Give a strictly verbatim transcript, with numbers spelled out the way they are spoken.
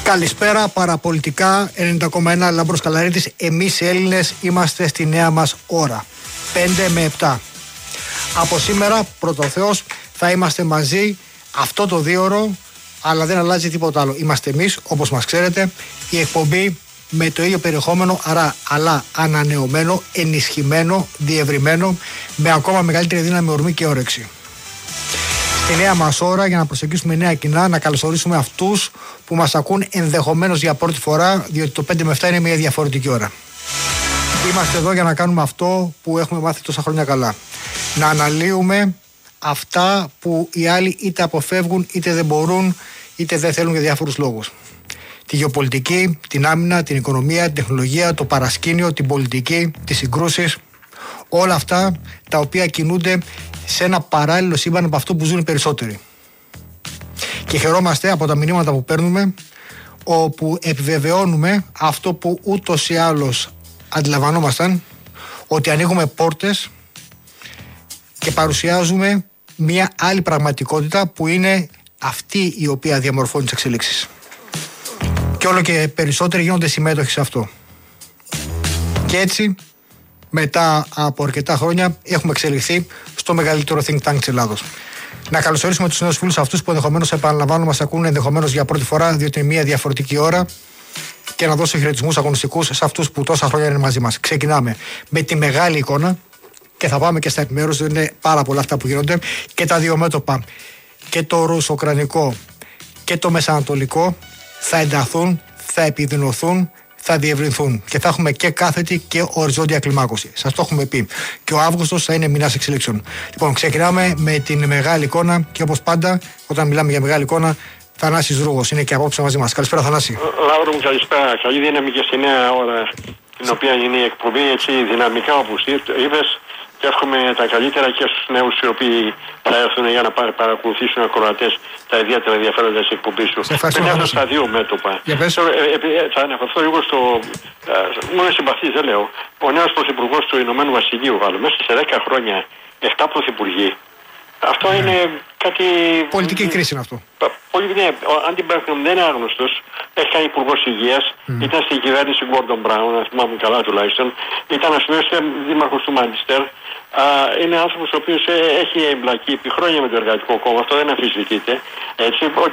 Καλησπέρα, παραπολιτικά ενενήντα κόμμα ένα Λάμπρος Καλαρίτης. Εμείς οι Έλληνες είμαστε στη νέα μας ώρα, πέντε με επτά. Από σήμερα, πρώτο Θεός, θα είμαστε μαζί αυτό το δίωρο, αλλά δεν αλλάζει τίποτα άλλο. Είμαστε εμείς, όπως μας ξέρετε, η εκπομπή με το ίδιο περιεχόμενο, άρα, αλλά ανανεωμένο, ενισχυμένο, διευρυμένο, με ακόμα μεγαλύτερη δύναμη, ορμή και όρεξη. Στη νέα μας ώρα, για να προσεγγίσουμε νέα κοινά, να καλωσορίσουμε αυτούς που μας ακούν ενδεχομένως για πρώτη φορά, διότι το πέντε με επτά είναι μια διαφορετική ώρα. Είμαστε εδώ για να κάνουμε αυτό που έχουμε μάθει τόσα χρόνια καλά. Να αναλύουμε αυτά που οι άλλοι είτε αποφεύγουν, είτε δεν μπορούν, είτε δεν θέλουν για διάφορους λόγους. Τη γεωπολιτική, την άμυνα, την οικονομία, την τεχνολογία, το παρασκήνιο, την πολιτική, τις συγκρούσεις. Όλα αυτά τα οποία κινούνται σε ένα παράλληλο σύμπαν από αυτό που ζουν οι περισσότεροι. Και χαιρόμαστε από τα μηνύματα που παίρνουμε, όπου επιβεβαιώνουμε αυτό που ούτως ή άλλως αντιλαμβανόμασταν, ότι ανοίγουμε πόρτες και παρουσιάζουμε μια άλλη πραγματικότητα που είναι αυτή η οποία διαμορφώνει τις εξελίξεις. Και όλο και περισσότεροι γίνονται συμμέτοχοι σε αυτό. Και έτσι, μετά από αρκετά χρόνια, έχουμε εξελιχθεί στο μεγαλύτερο think tank της Ελλάδος. Να καλωσορίσουμε τους νέους φίλους αυτούς που ενδεχομένως, επαναλαμβάνω, μας ακούν ενδεχομένως για πρώτη φορά, διότι είναι μια διαφορετική ώρα, και να δώσω χαιρετισμούς αγωνιστικούς σε αυτούς που τόσα χρόνια είναι μαζί μας. Ξεκινάμε με τη μεγάλη εικόνα και θα πάμε και στα επιμέρους, δεν είναι πάρα πολλά αυτά που γίνονται, και τα δύο μέτωπα, και το ρουσο-ουκρανικό και το μεσανατολικό, θα ενταθούν, θα επιδεινωθούν, θα διευρυνθούν και θα έχουμε και κάθετη και οριζόντια κλιμάκωση. Σας το έχουμε πει. Και ο Αύγουστος θα είναι μηνάς εξελίξεων. Λοιπόν, ξεκινάμε με την μεγάλη εικόνα και όπως πάντα, όταν μιλάμε για μεγάλη εικόνα, Θανάσης Ρούγος είναι και απόψε μαζί μας. Καλησπέρα, Θανάση. Λάουρο μου, καλησπέρα. Καλή δύναμη και στη νέα ώρα, την οποία είναι η εκπομπή, έτσι δυναμικά όπως είπες. Και εύχομαι τα καλύτερα και στους νέους οι οποίοι θα έρθουν για να παρακολουθήσουν ακροατές τα ιδιαίτερα ενδιαφέροντα της εκπομπής σου. Περνάω στα δύο μέτωπα. Θα αναφερθώ λίγο στο. Μόνο συμπαθής, δεν λέω. Ο νέος πρωθυπουργός του Ηνωμένου Βασιλείου, βάλω, μέσα σε δέκα χρόνια, επτά πρωθυπουργοί. Αυτό mm. είναι κάτι. Πολιτική κρίση είναι αυτό. Πολύ, ναι, ο Άντι Μπέρκαμ δεν είναι άγνωστος. Έχει κάνει υπουργός υγείας. Mm. Ήταν στην κυβέρνηση Γκόρντον Μπράουν, να θυμάμαι καλά τουλάχιστον. Ήταν αστυνομικός δήμαρχος του Μάντσεστερ. Είναι άνθρωπος ο οποίος έχει εμπλακεί επί χρόνια με το Εργατικό Κόμμα. Αυτό δεν αμφισβητείται. Έτσι,